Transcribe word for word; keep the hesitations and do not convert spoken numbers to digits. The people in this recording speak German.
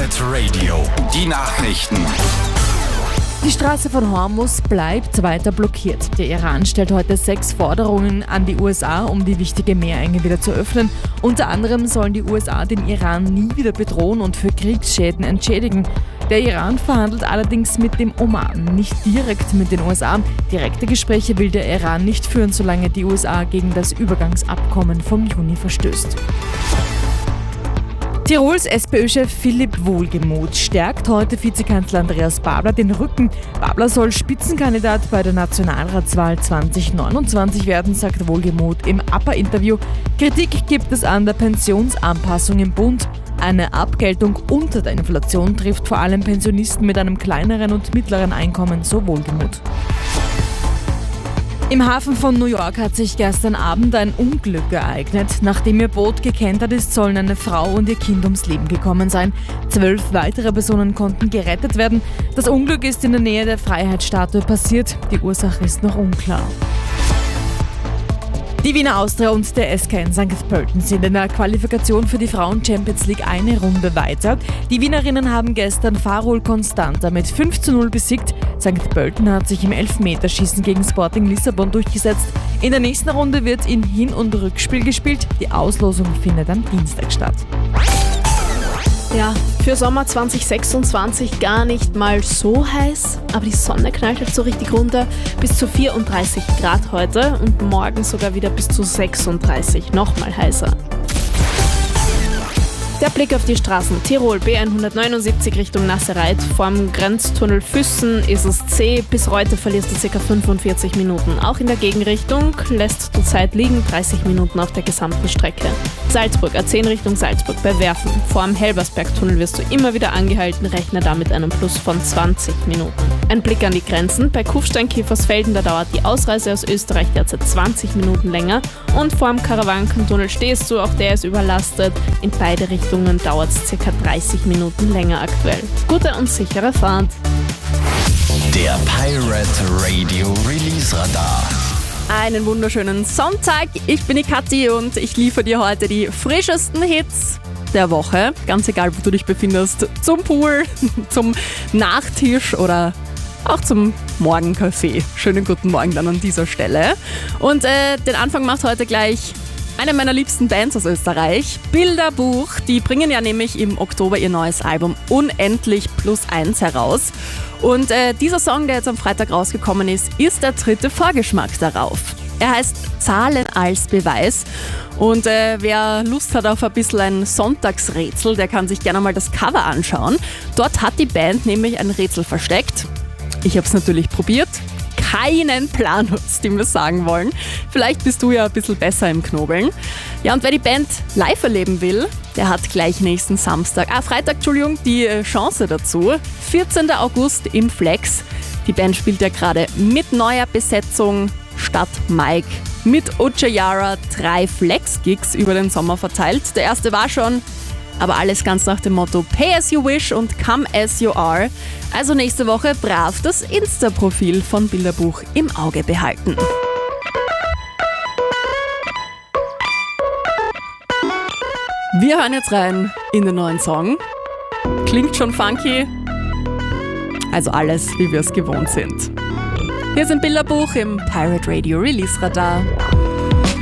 Pirate Radio, die Nachrichten. Die Straße von Hormuz bleibt weiter blockiert. Der Iran stellt heute sechs Forderungen an die U S A, um die wichtige Meerenge wieder zu öffnen. Unter anderem sollen die U S A den Iran nie wieder bedrohen und für Kriegsschäden entschädigen. Der Iran verhandelt allerdings mit dem Oman, nicht direkt mit den U S A. Direkte Gespräche will der Iran nicht führen, solange die U S A gegen das Übergangsabkommen vom Juni verstößt. Tirols SPÖ-Chef Philipp Wohlgemuth stärkt heute Vizekanzler Andreas Babler den Rücken. Babler soll Spitzenkandidat bei der Nationalratswahl zwanzig neunundzwanzig werden, sagt Wohlgemuth im A P A-Interview. Kritik gibt es an der Pensionsanpassung im Bund. Eine Abgeltung unter der Inflation trifft vor allem Pensionisten mit einem kleineren und mittleren Einkommen, so Wohlgemuth. Im Hafen von New York hat sich gestern Abend ein Unglück ereignet. Nachdem ihr Boot gekentert ist, sollen eine Frau und ihr Kind ums Leben gekommen sein. Zwölf weitere Personen konnten gerettet werden. Das Unglück ist in der Nähe der Freiheitsstatue passiert. Die Ursache ist noch unklar. Die Wiener Austria und der S K N Sankt Pölten sind in der Qualifikation für die Frauen-Champions League eine Runde weiter. Die Wienerinnen haben gestern Farol Constanta mit fünf zu null besiegt. Sankt Pölten hat sich im Elfmeterschießen gegen Sporting Lissabon durchgesetzt. In der nächsten Runde wird in Hin- und Rückspiel gespielt. Die Auslosung findet am Dienstag statt. Ja, für Sommer zwanzig sechsundzwanzig gar nicht mal so heiß, aber die Sonne knallt halt so richtig runter. Bis zu vierunddreißig Grad heute und morgen sogar wieder bis zu sechsunddreißig, nochmal heißer. Der Blick auf die Straßen. Tirol B hundertneunundsiebzig Richtung Nassereit. Vorm Grenztunnel Füssen ist es zäh. Bis Reute verlierst du ca. fünfundvierzig Minuten. Auch in der Gegenrichtung lässt du Zeit liegen, dreißig Minuten auf der gesamten Strecke. Salzburg A zehn Richtung Salzburg bei Werfen. Vorm Helbersbergtunnel wirst du immer wieder angehalten, rechne damit einem Plus von zwanzig Minuten. Ein Blick an die Grenzen. Bei Kufstein-Kiefersfelden, da dauert die Ausreise aus Österreich derzeit zwanzig Minuten länger. Und vorm Karawankentunnel stehst du, auch der ist überlastet. In beide Richtungen dauert es ca. dreißig Minuten länger aktuell. Gute und sichere Fahrt. Der Pirate Radio Release Radar. Einen wunderschönen Sonntag. Ich bin die Kathi und ich liefere dir heute die frischesten Hits der Woche. Ganz egal, wo du dich befindest. Zum Pool, zum Nachtisch oder auch zum Morgenkaffee. Schönen guten Morgen dann an dieser Stelle. Und äh, den Anfang macht heute gleich eine meiner liebsten Bands aus Österreich, Bilderbuch. Die bringen ja nämlich im Oktober ihr neues Album Unendlich plus eins heraus. Und äh, dieser Song, der jetzt am Freitag rausgekommen ist, ist der dritte Vorgeschmack darauf. Er heißt Zahlen als Beweis. Und äh, wer Lust hat auf ein bisschen ein Sonntagsrätsel, der kann sich gerne mal das Cover anschauen. Dort hat die Band nämlich ein Rätsel versteckt. Ich habe es natürlich probiert. Keinen Plan, was die mir sagen wollen. Vielleicht bist du ja ein bisschen besser im Knobeln. Ja, und wer die Band live erleben will, der hat gleich nächsten Samstag, ah, Freitag, Entschuldigung, die Chance dazu. vierzehnten August im Flex. Die Band spielt ja gerade mit neuer Besetzung statt Mike. Mit Ojayara drei Flex-Gigs über den Sommer verteilt. Der erste war schon, aber alles ganz nach dem Motto Pay as you wish und come as you are. Also nächste Woche brav das Insta-Profil von Bilderbuch im Auge behalten. Wir hören jetzt rein in den neuen Song. Klingt schon funky. Also alles, wie wir es gewohnt sind. Hier sind Bilderbuch im Pirate Radio Release Radar.